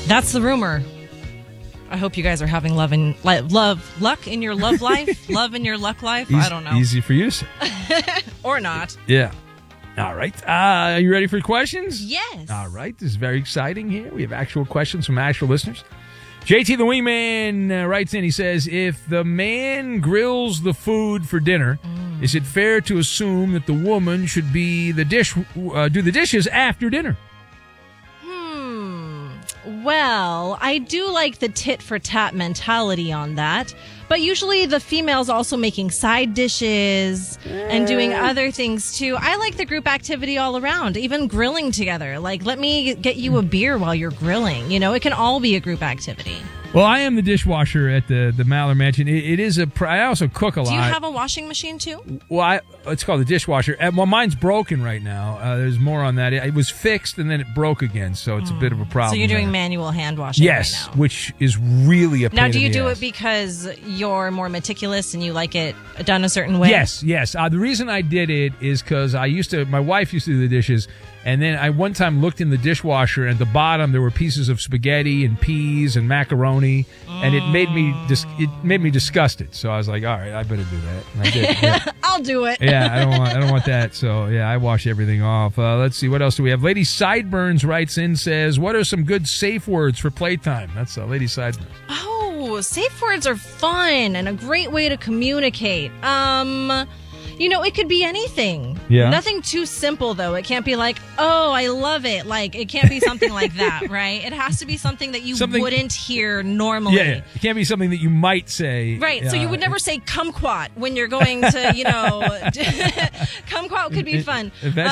That's the rumor. I hope you guys are having luck in your love life, love in your luck life. I don't know. Easy for you to say. Or not. Yeah. All right. Are you ready for questions? Yes. All right. This is very exciting here. We have actual questions from actual listeners. JT the Wingman writes in. He says, if the man grills the food for dinner, is it fair to assume that the woman should do the dishes after dinner? Well, I do like the tit-for-tat mentality on that. But usually the female's also making side dishes and doing other things, too. I like the group activity all around, even grilling together. Like, let me get you a beer while you're grilling. You know, it can all be a group activity. Well, I am the dishwasher at the Maller Mansion. It is I also cook a lot. Do you have a washing machine, too? Well, it's called the dishwasher. Well, mine's broken right now. There's more on that. It was fixed, and then it broke again, so it's a bit of a problem. So you're doing manual hand washing right now? Which is really a pain Now, do you in the do ass. it because you're more meticulous and you like it done a certain way? Yes. The reason I did it is because my wife used to do the dishes, and then I one time looked in the dishwasher, and at the bottom there were pieces of spaghetti and peas and macaroni, and it made me disgusted. So I was like, all right, I better do that. And I did. Yeah. I'll do it. Yeah, I don't want that. So yeah, I wash everything off. Let's see, what else do we have? Lady Sideburns writes in, says, what are some good safe words for playtime? That's Lady Sideburns. Oh, safe words are fun and a great way to communicate. It could be anything. Yeah. Nothing too simple, though. It can't be like, oh, I love it. Like, it can't be something like that, right? It has to be something that you wouldn't hear normally. Yeah. It can't be something that you might say. Right. So you would never say kumquat when you're going to, kumquat could be fun.